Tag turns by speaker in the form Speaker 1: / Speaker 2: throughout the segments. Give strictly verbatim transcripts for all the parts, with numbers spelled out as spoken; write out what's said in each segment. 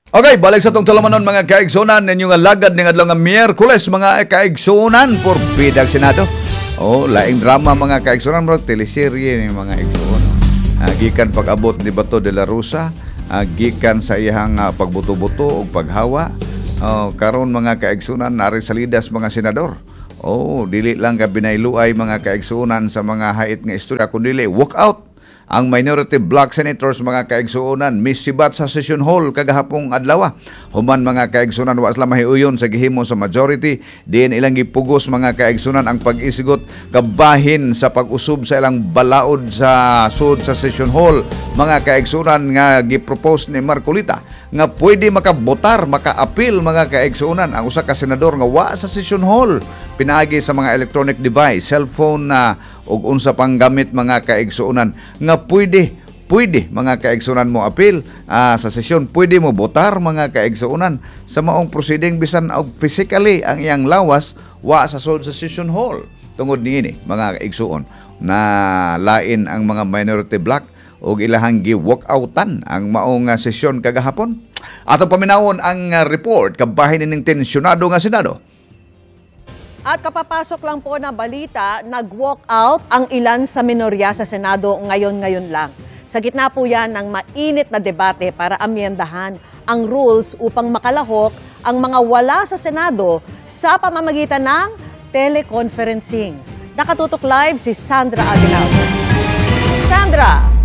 Speaker 1: Okay, balik sa tong talamanon mga kaigsunan ninyo nga lagad ning adlaw nga Miyerkules mga kaigsunan por bidag Senado. Oh, laing drama mga kaigsunan bro, teleserye ni mga kaigsunan. Uh, gikan pag-abot ni Bato de la Rosa, uh, gikan sa iyang uh, pagbuto-buto ug paghawa. Oh, karon mga kaigsunan nari salidas mga senador. Oh, dili lang ka binayluay mga kaigsunan sa mga hait nga istorya kundi walk out ang minority bloc senators mga kaigsuonan misibat sa session hall kagahapong adlaw. Human mga kaigsuonan wa sila mahiuyon sa gihimo sa majority, diin ilang gipugos mga kaigsuonan ang pag-isigot kabahin sa pag-usub sa ilang balaod sa sud sa session hall mga kaigsuonan nga gipropose ni Marcolita nga pwede makabotar, maka-appeal mga kaigsuonan ang usa ka senador nga wa sa session hall pinaagi sa mga electronic device, cellphone na ug unsa pang gamit mga kaigsuonan nga pwede pwede mga kaigsuonan mo appeal uh, sa sesyon, pwede mo botar mga kaigsuonan sa maong proceeding bisan og physically ang iyang lawas wa sa sud sa session hall tungod niini mga kaigsuon na lain ang mga minority bloc ug ilahang gi-walkoutan ang maong uh, sesyon kagahapon. Ato paminawon ang uh, report kabahin ning tensyonado nga Senado.
Speaker 2: At kapapasok lang po na balita, nag-walk out ang ilan sa minorya sa Senado ngayon-ngayon lang. Sa gitna po yan ng mainit na debate para amyendahan ang rules upang makalahok ang mga wala sa Senado sa pamamagitan ng teleconferencing. Nakatutok live si Sandra Aguinaldo. Sandra!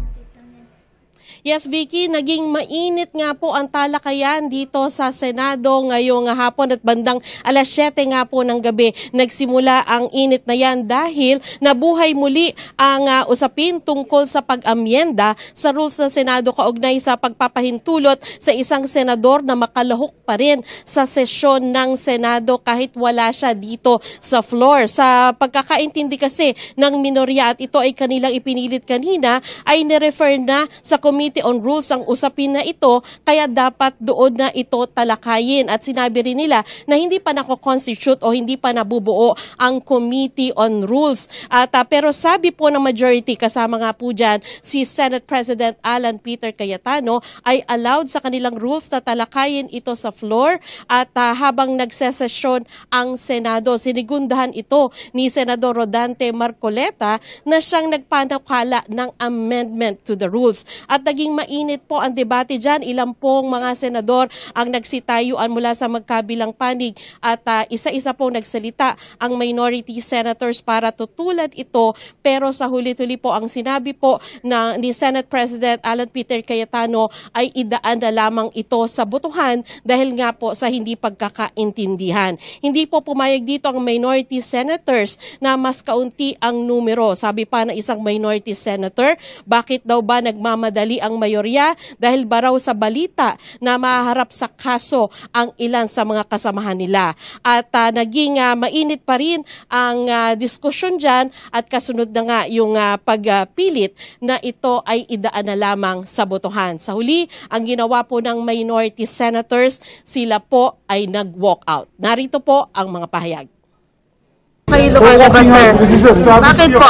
Speaker 3: Yes, Vicky, naging mainit nga po ang talakayan dito sa Senado ngayong hapon at bandang alas siyete nga po ng gabi. Nagsimula ang init na yan dahil nabuhay muli ang uh, usapin tungkol sa pag-amyenda sa rules ng Senado kaugnay sa pagpapahintulot sa isang senador na makalahok pa rin sa sesyon ng Senado kahit wala siya dito sa floor. Sa pagkakaintindi kasi ng minorya at ito ay kanilang ipinilit kanina ay nirefer na sa Committee on Rules ang usapin na ito kaya dapat doon na ito talakayin at sinabi rin nila na hindi pa nako-constitute o hindi pa nabubuo ang Committee on Rules. At uh, pero sabi po ng majority kasama nga po dyan si Senate President Alan Peter Cayetano ay allowed sa kanilang rules na talakayin ito sa floor at uh, habang nagsesesyon ang Senado. Sinigundahan ito ni Senador Rodante Marcoleta na siyang nagpanakala ng amendment to the rules. At naging mainit po ang debate dyan. Ilang pong mga senador ang nagsitayuan mula sa magkabilang panig at uh, isa-isa pong nagsalita ang minority senators para tutulan ito. Pero sa huli-huli po ang sinabi po na ni Senate President Alan Peter Cayetano ay idaan na lamang ito sa botohan dahil nga po sa hindi pagkakaintindihan. Hindi po pumayag dito ang minority senators na mas kaunti ang numero. Sabi pa ng isang minority senator, bakit daw ba nagmamadali ang mayorya dahil baraw sa balita na maharap sa kaso ang ilan sa mga kasamahan nila. At uh, naging uh, mainit pa rin ang uh, diskusyon dyan at kasunod na nga yung uh, pagpilit na ito ay idaan na lamang sa botohan. Sa huli, ang ginawa po ng minority senators, sila po ay nag-walk out. Narito po ang mga pahayag.
Speaker 4: Kayo lumalabas, sir. Bakit po?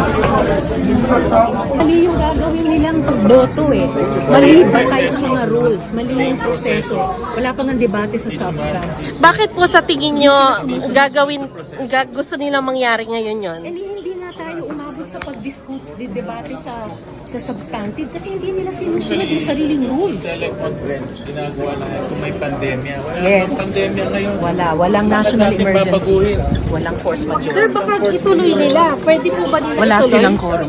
Speaker 5: Mali yung gagawin nilang pagboto eh. Mali ba tayo sa mga rules? Mali yung proseso. Wala pang ang debate sa substance.
Speaker 3: Bakit po sa tingin nyo gagawin, gag, gusto nilang mangyari ngayon yon?
Speaker 5: Eh, hindi nga tayo umabot sa pag-discuss, di debate sa sa substantive kasi hindi nila sinusunod yung sariling rules.
Speaker 6: Teleconference, ginagawa na kung may pandemya. Wala
Speaker 5: Yes.
Speaker 6: namang pandemya ngayon.
Speaker 5: Wala. Walang national
Speaker 6: natin
Speaker 5: emergency.
Speaker 6: babaguhin?
Speaker 5: Walang force majeure.
Speaker 3: Sir, baka ituloy nila. Pwede po ba nila
Speaker 5: Wala
Speaker 3: ituloy?
Speaker 5: silang quorum.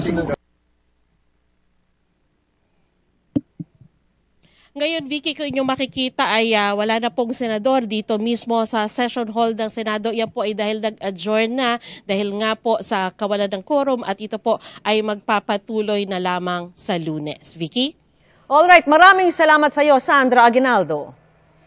Speaker 3: Ngayon, Vicky, kung inyong makikita ay uh, wala na pong senador dito mismo sa session hall ng Senado. Yan po ay dahil nag-adjourn na dahil nga po sa kawalan ng quorum at ito po ay magpapatuloy na lamang sa Lunes. Vicky?
Speaker 2: Alright, maraming salamat sa iyo, Sandra Aguinaldo.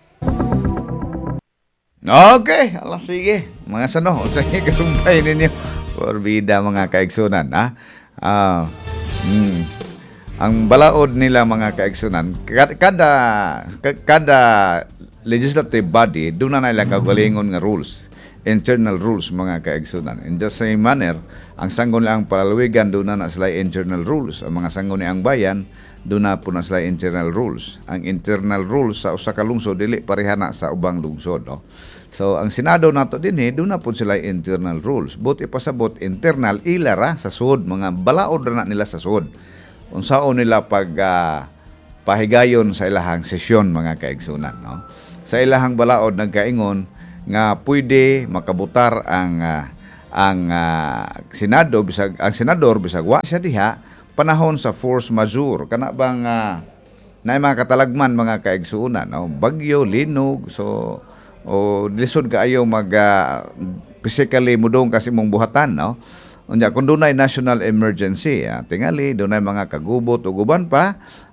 Speaker 1: Okay, ala sige. Mga sano, sige kasumpay ninyo. Porbida mga kaigsunan, ha? Ah, mm. Ang balaod nila mga kaigsunan, kada kada legislative body doon na nila kagalingon nga rules, internal rules mga kaigsunan. In the same manner, ang sanggon lang palaluwigan doon na sila internal rules. Ang mga sanggon ni ang bayan doon na po na sila internal rules. Ang internal rules sa usa ka lungsod dili pareha na sa ubang lungsod, no? So ang Senado nato dinhi doon na po sila internal rules. But ipasabot internal ilara sa sud, mga balaod ra na nila sa sud. Unsaon nila pag uh, pahigayon sa ilahang sesyon, mga kaigsunan, no? Sa ilahang balaod nagkaingon nga pwede makabutar ang uh, ang uh, Senado bisag ang senador bisag wa siya diha panahon sa force majeure, kana bang uh, na mga katalagman, mga kaigsunan, no? Bagyo, linog, so o lisod kaayo mag uh, physically mudong kasi mong buhatan, no? Unya kung dunay national emergency, ah, tingali dunay mga kagubot o guban pa,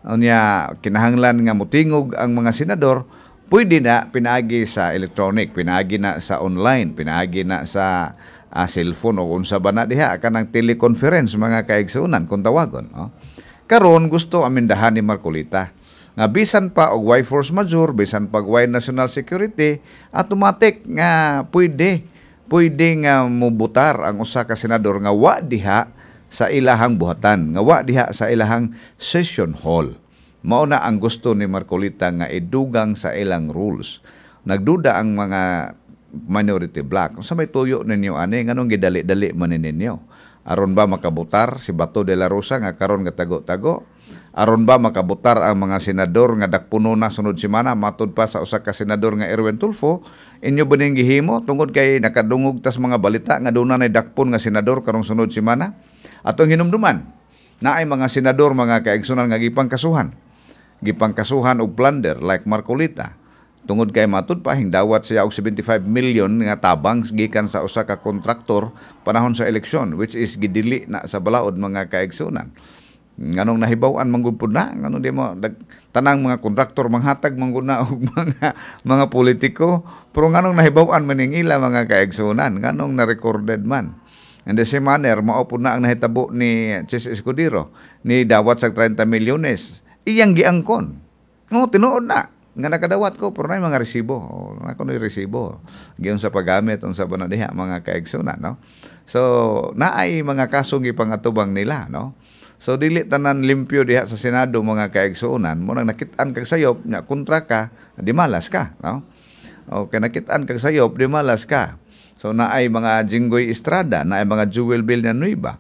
Speaker 1: unya kinahanglan nga mutingog ang mga senador, pwede na pinaagi sa electronic, pinaagi na sa online, pinaagi na sa uh, cellphone o unsa ba na diha kanang teleconference, mga kaigsunan kung tawagon, no? Karon gusto amindahan ni Marcolita nga bisan pa og why force majeure, bisan pag why national security, automatic nga pwede pwede nga mubutar ang usa ka senador nga wa diha sa ilahang buhatan, nga wa diha sa ilahang session hall. Mao na ang gusto ni Marcolita nga idugang sa ilang rules. Nagduda ang mga minority bloc. Sa may tuyo ninyo ani nganong gidali-dali man ninyo? Aron ba makabutar si Bato de la Rosa nga karon nga tago-tago? Aron ba makabutar ang mga senador nga dakpuno na sunod semana matud pa sa usa ka senador nga Erwin Tulfo? Inyo ba ning gihimo tungod kay nakadungog tas mga balita nga doon na dakpon nga senador karong sunod semana? Atong hinumduman na ay mga senador, mga kaigsunan nga gipangkasuhan. Gipangkasuhan og plunder like Marcolita. Tungod kay matud pa hingdawat siya og seventy-five million nga tabang gikan sa usa ka kontraktor panahon sa eleksyon, which is gidili na sa balaod, mga kaigsunan. Nganong nahibaw-an manggud pud na, nganong di mo dag, tanang mga kontraktor manghatag manggud na og mga mga politiko, pero nganong nahibaw-an maning ila, mga kaigsunan, nganong na-recorded man. And the same manner, mao pud na ang nahitabo ni Chis Escudero ni dawat sa thirty milyones. Iyang giangkon. No, tinuod na nga nakadawat ko, pero na mga resibo. O, ako na resibo. Giyon sa paggamit, unsa ba na diha, mga kaigsunan, no? So, naay mga kasong ipangatubang nila, no? So, dili tanan limpyo diha sa Senado, mga kaigsunan. Mo nang nakit-an kag sayop, nya kontra ka, di malas ka, no? O, kay nakit-an kag sayop, di malas ka. So, naay mga Jinggoy Estrada, naay mga Jewel Villanueva,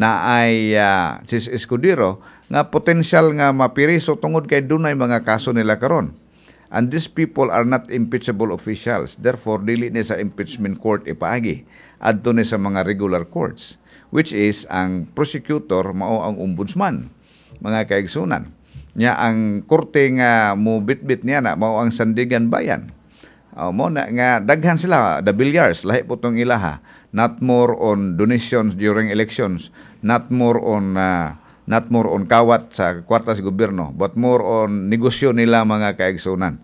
Speaker 1: naay uh, Chis Escudero, nga potensyal nga mapiriso tungod kay dunay mga kaso nila karon. And these people are not impeachable officials. Therefore, dili ni sa impeachment court ipaagi. Adto ni sa mga regular courts, which is ang prosecutor mao ang ombudsman, mga kaigsunan. Nya ang korte nga mo bitbit niya na mao ang Sandigan Bayan. Uh, mo na nga daghan sila, the Bilyars, lahi po tong ilaha. Not more on donations during elections, not more on uh, not more on kawat sa kwarta sa gobyerno, but more on negosyo nila, mga kaigsunan.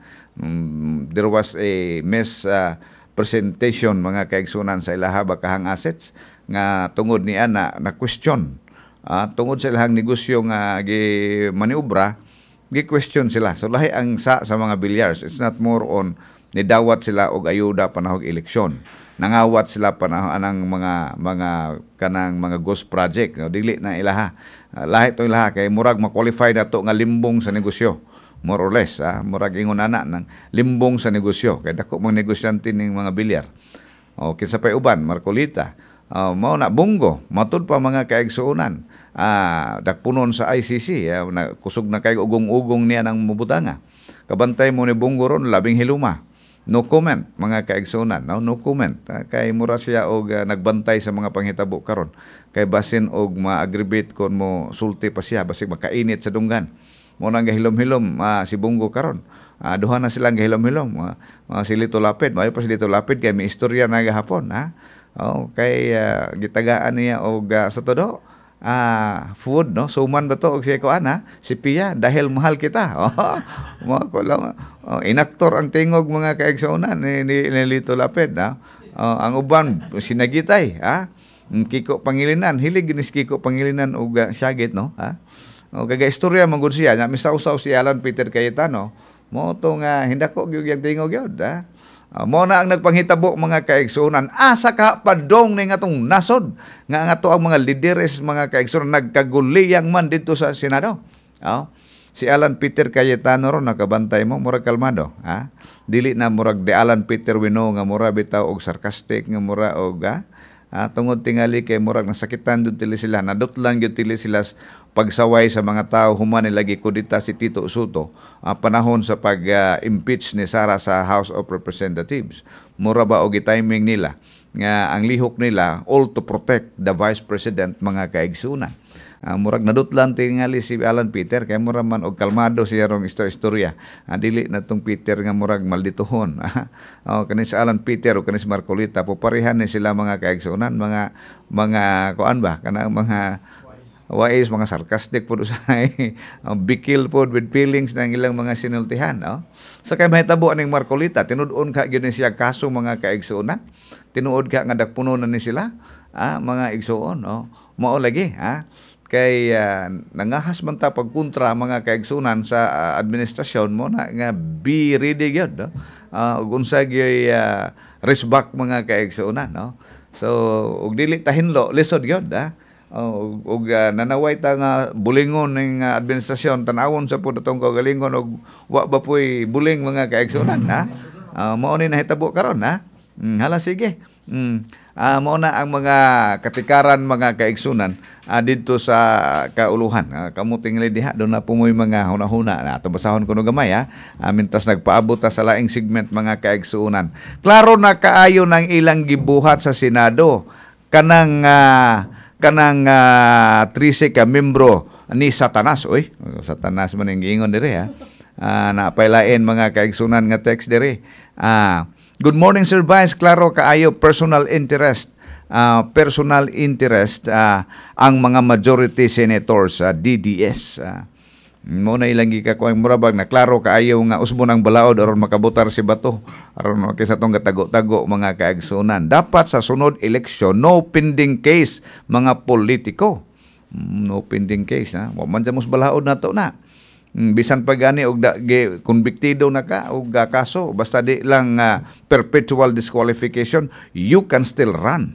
Speaker 1: Um, there was a mis uh, presentation, mga kaigsunan, sa ilaha bakahang assets nga tungod ni ana na question. Uh, tungod sa ilahang negosyo nga gi maniobra, gi question sila. So lahi ang sa sa mga Bilyars. It's not more on nidawat sila og ayuda panahog eleksyon. Nangawat sila panahon anang mga mga kanang mga ghost project, no? Dili na ilaha. Uh, lahi to ilaha kay murag ma-qualify na to nga limbong sa negosyo, more or less, ah, murag ingon ana ng limbong sa negosyo kay dako mga negosyante ning mga bilyar. O kinsa pay uban, Marcolita, uh, mao na Bungo, matud pa, mga kaigsuonan, ah, dakpunon sa I C C, uh, na kusog na kay ugong-ugong niya ng mubutanga. Kabantay mo ni Bungo ron labing hiluma. No comment, mga kaigsunan, no, no comment. Uh, kay mura siya og uh, nagbantay sa mga panghitabo karon. Kay basin og ma-aggravate kon mo sulti pa siya, basig makainit sa dunggan. Mo nang gahilom-hilom uh, si Bungo karon. Uh, duha na silang gahilom-hilom. Uh, uh, si Lito Lapid, mayo pa si Lito Lapid kay may istorya na gahapon, ha. Oh, kay uh, gitagaan niya og uh, sa todo. Ah, food, no? Suman ba to og si ko ana, si Pia, dahil mahal kita. Oh, mo ko lang. Oh, inaktor ang tingog, mga kaigsuonan ni, ni, ni Lito Lapid, ha. Oh, ang uban sinagitay, ha. Kiko Pangilinan, hilig ni Kiko Pangilinan og uh, Siagit, no, ha. O kaga istorya mangud siya, nya misaw-saw si Alan Peter Cayetano. Mo to nga hindako gyud yang tingog gyud, ha. Uh, mo na ang nagpanghitabo, mga kaigsuonan, asa ka padong ning atong nasod nga nga to ang mga lideres, mga kaigsuonan, nagkaguliyang man dito sa Senado. Oh. Si Alan Peter Cayetano ron nakabantay mo, murag kalmado, ha? Dili na murag de Alan Peter Wino nga mura bitaw og sarcastic nga mura og ha? Ah, tungod tingali kay murag nasakitan jud tili sila, nadutlan jud tili sila pagsaway sa mga tao human nila gikudita si Tito Soto ah, panahon sa pag-impeach uh, ni Sara sa House of Representatives. Mura ba og timing nila nga ang lihok nila all to protect the Vice President mga kaigsunan. Uh, murag nadutlan tingali si Alan Peter kay mura man og kalmado siya rong istorya. Uh, dili na tong Peter nga murag maldituhon. oh, kani si Alan Peter o kani si Marcolita poparihan ni sila mga kaigsunan, mga mga kuan ba kana mga wais, mga sarcastic po sa uh, bikil po with feelings ng ilang mga sinultihan. Oh. Sa kay mahitabo ning Marcolita, tinud-on ka gyud ni siya kaso mga kaigsunan. Tinuod ka nga dakpuno na ni sila, ah, mga igsuon. Oh. Mao lagi, ha? Kay uh, nangahas man ta pagkontra mga kaigsunan sa uh, administrasyon mo na nga be ready gyud, no? Uh, ug unsa gyud uh, risbak mga kaigsunan, no? So ug dili ta hinlo lisod gyud, ha? Uh, ug uh, nanaway ta nga bulingon ning uh, administrasyon tan-awon sa pud atong kagalingon ug wa ba puy buling mga kaigsunan, ha? Uh, mao ni nahitabo karon, ha? Mm, hala sige. Mm. Uh, mao na ang mga katikaran mga kaigsunan uh, dito sa kauluhan. Uh, kamuting diha doon na pumoy mga hunahuna na ato basahon kuno gamay ha. Uh, mintas nagpaabot ta sa laing segment mga kaigsunan. Klaro na kaayo ng ilang gibuhat sa Senado kanang uh, kanang uh, trise ka membro ni Satanas. Oy, Satanas man ang giingon diri ha. Uh, napailain mga kaigsunan nga text diri. Ah, uh, good morning, Sir Vice. Klaro kaayo personal interest, uh, personal interest uh, ang mga majority senators sa uh, D D S. Uh, mo na ilang gikakuang murabag na klaro kaayo nga usbo ng balaod aron makabutar si bato aron kaysa tong gatago-tago mga kaigsunan. Dapat sa sunod eleksyon no pending case mga politiko. No pending case ha. Wa man jamos balaod nato na. Bisan pa gani og konbiktido na ka og kaso basta di lang uh, perpetual disqualification, you can still run.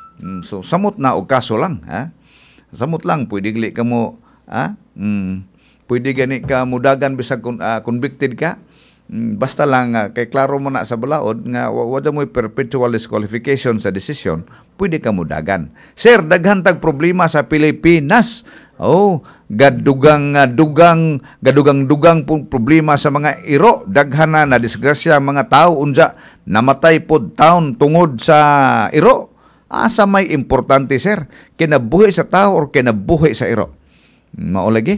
Speaker 1: So samot na og kaso lang, ha? Samot lang pwede gali ka mo, ha? Mm, pwede gani ka mudagan bisag uh, convicted ka. Mm, basta lang uh, kay klaro mo na sa balaod nga wa mo perpetual disqualification sa decision, pwede ka mudagan. Sir, daghan tag problema sa Pilipinas. Oh, gadugang uh, dugang gadugang dugang pong problema sa mga iro, daghan na na disgrasya mga tao unja namatay pod taon tungod sa iro. Asa may importante, sir, kinabuhi sa tao or kinabuhi sa iro? Mao lagi.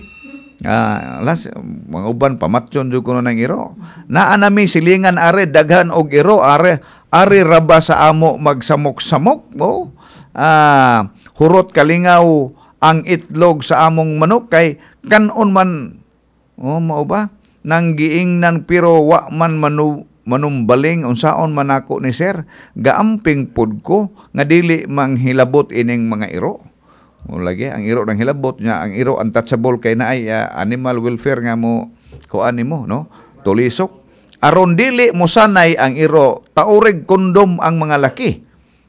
Speaker 1: Ah, uh, las mga uban pamatyon jud kuno ng iro. Naa nami silingan are daghan og iro are are raba sa amo magsamok-samok. Oh. Ah, hurot kalingaw ang itlog sa among manok kay kanon man oh mao ba nang giingnan pero wa man manu, manumbaling unsaon man ako ni sir gaamping pud ko nga dili manghilabot ining mga iro. O lagi ang iro nang hilabot nya ang iro untouchable kay naay uh, animal welfare nga mo kuan nimo no tulisok aron dili mo sanay ang iro taurig kondom ang mga laki.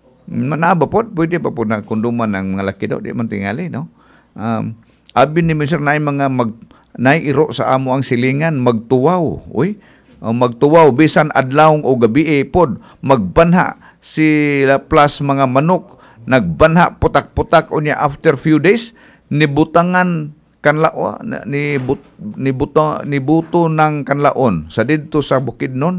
Speaker 1: Manaba po, pwede pa po na kondoman ng mga laki daw, di man tingali, no? Um, abin ni Mister na mga mag, nairo sa amo ang silingan, magtuwaw, uy, uh, magtuwaw, bisan adlawng o gabi eh, pod, magbanha sila plus mga manok, nagbanha putak-putak o niya after few days, nibutangan kanlao, ni, but, ni, buto, ni buto ng kanlaon, sa dito sa Bukidnon,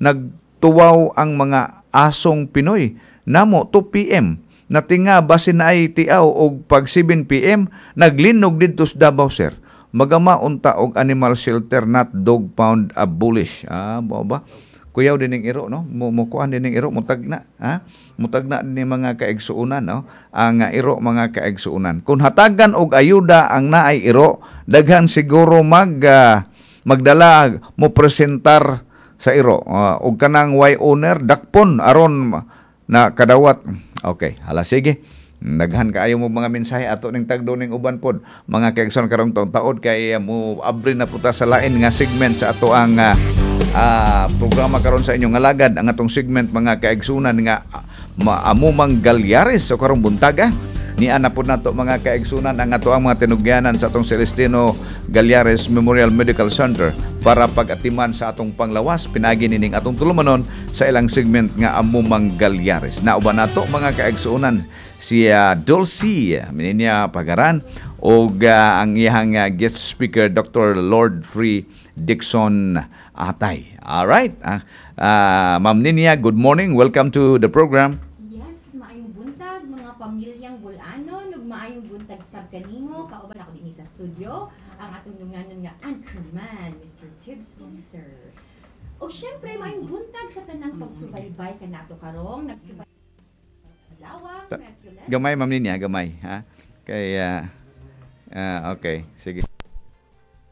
Speaker 1: nagtuwaw ang mga asong Pinoy, namo two p.m. natinga basin na ay tiaw og pag seven p.m. naglinog didto sa Davao, sir. Magama unta og animal shelter not dog pound abolish. Ah, ba ba? Kuyaw din ning iro, no? Mo mo kuan din ning iro mutagna, ha? Mutagna ni mga kaigsuunan, no? Ang uh, iro mga kaigsuunan. Kung hatagan og ayuda ang naay iro, daghan siguro mag uh, magdala mo presentar sa iro. Uh, og kanang way owner dakpon aron na kadawat. Okay, hala sige. Naghan kaayo mo mga mensahe ato ning tagdo ning uban pod. Mga kaigsoon karong taon-taon kay uh, mo abri na puta sa lain nga segment sa ato ang uh, uh, programa karon sa inyong alagad ang atong segment mga kaigsunan nga uh, maamumang galyares so karong buntaga. Ni ana pod nato mga kaigsunan ang ato ang mga tinugyanan sa atong Celestino Galyares Memorial Medical Center para pag-atiman sa atong panglawas pinagi nining atong tulumanon sa ilang segment nga amumang Galyares. Nauban nato mga kaigsuonan si uh, Dulcie Mininya Pagaran o uh, ang iyang uh, guest speaker Doctor Lord Free Dixon Atay. All right. Uh, uh, Ma'am Ninya, good morning. Welcome to the program.
Speaker 7: Yes, maayong buntag mga pamilyang Bulanon, ug maayong buntag sab kanimo. Kauban ako dinhi sa studio ang atong nunganon nga anchorman, Mister Tibbs Boxer. O syempre maayong buntag sa tanang pagsubaybay kanato karong nagsubay lawak,
Speaker 1: Ta-
Speaker 7: miraculous.
Speaker 1: Gamay, Ma'am Ninya, gamay. Ha? Kay, uh, uh, okay, sige.